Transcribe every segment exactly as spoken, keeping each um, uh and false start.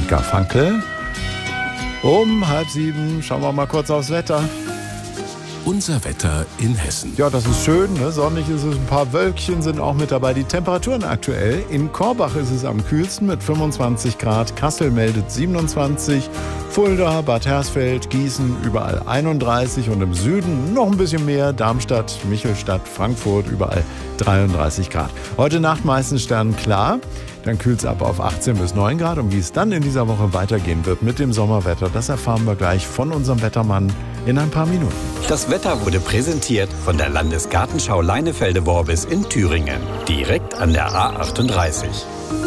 Garfunkel. Um halb sieben schauen wir mal kurz aufs Wetter. Unser Wetter in Hessen. Ja, das ist schön, ne? Sonnig ist es, ein paar Wölkchen sind auch mit dabei. Die Temperaturen aktuell: in Korbach ist es am kühlsten mit fünfundzwanzig Grad, Kassel meldet siebenundzwanzig, Fulda, Bad Hersfeld, Gießen überall einunddreißig und im Süden noch ein bisschen mehr, Darmstadt, Michelstadt, Frankfurt überall dreiunddreißig Grad. Heute Nacht meistens sternenklar. Dann kühlt es ab auf achtzehn bis neun Grad. Und wie es dann in dieser Woche weitergehen wird mit dem Sommerwetter, das erfahren wir gleich von unserem Wettermann in ein paar Minuten. Das Wetter wurde präsentiert von der Landesgartenschau Leinefelde-Worbis in Thüringen. Direkt an der A achtunddreißig.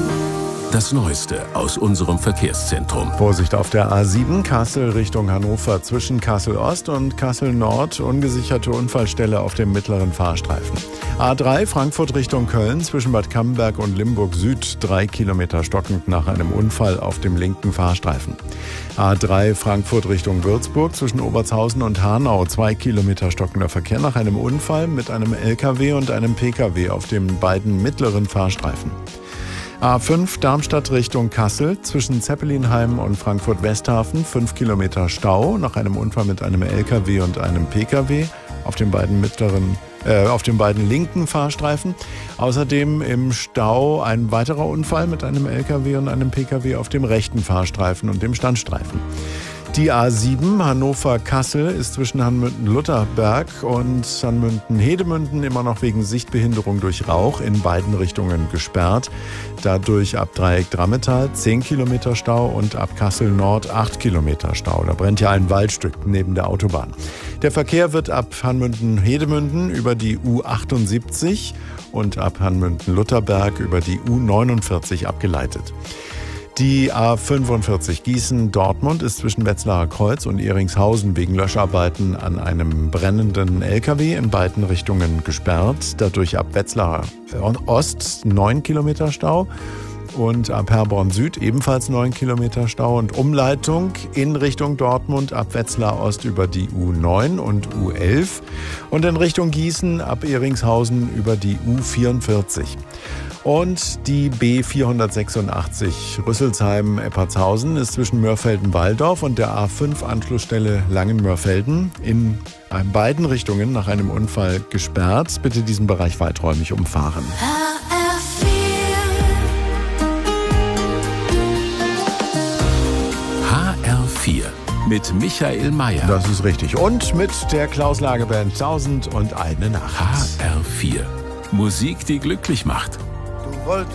Das Neueste aus unserem Verkehrszentrum. Vorsicht auf der A sieben, Kassel Richtung Hannover. Zwischen Kassel Ost und Kassel Nord ungesicherte Unfallstelle auf dem mittleren Fahrstreifen. A drei, Frankfurt Richtung Köln. Zwischen Bad Campenberg und Limburg Süd drei Kilometer stockend nach einem Unfall auf dem linken Fahrstreifen. A drei, Frankfurt Richtung Würzburg. Zwischen Obertshausen und Hanau zwei Kilometer stockender Verkehr nach einem Unfall mit einem L K W und einem P K W auf den beiden mittleren Fahrstreifen. A fünf, Darmstadt Richtung Kassel, zwischen Zeppelinheim und Frankfurt-Westhafen, fünf Kilometer Stau nach einem Unfall mit einem L K W und einem P K W auf den beiden mittleren, äh, auf den beiden linken Fahrstreifen. Außerdem im Stau ein weiterer Unfall mit einem L K W und einem P K W auf dem rechten Fahrstreifen und dem Standstreifen. Die A sieben, Hannover-Kassel, ist zwischen Hanmünden-Lutherberg und Hanmünden-Hedemünden immer noch wegen Sichtbehinderung durch Rauch in beiden Richtungen gesperrt. Dadurch ab Dreieck Drammetal zehn Kilometer Stau und ab Kassel-Nord acht Kilometer Stau. Da brennt ja ein Waldstück neben der Autobahn. Der Verkehr wird ab Hanmünden-Hedemünden über die U achtundsiebzig und ab Hanmünden-Lutherberg über die U neunundvierzig abgeleitet. Die A fünfundvierzig Gießen-Dortmund ist zwischen Wetzlarer Kreuz und Ehringshausen wegen Löscharbeiten an einem brennenden L K W in beiden Richtungen gesperrt. Dadurch ab Wetzlarer Ost neun Kilometer Stau und ab Herborn Süd ebenfalls neun Kilometer Stau und Umleitung in Richtung Dortmund ab Wetzlar Ost über die U neun und U elf und in Richtung Gießen ab Ehringshausen über die U vierundvierzig. Und die B vierhundertsechsundachtzig Rüsselsheim-Eppertshausen ist zwischen Mörfelden-Walldorf und der A fünf Anschlussstelle Langen-Mörfelden in beiden Richtungen nach einem Unfall gesperrt. Bitte diesen Bereich weiträumig umfahren. H R vier mit Michael Mayer. Das ist richtig. Und mit der Klaus-Lage-Band Tausend und eine Nacht. H R vier. Musik, die glücklich macht.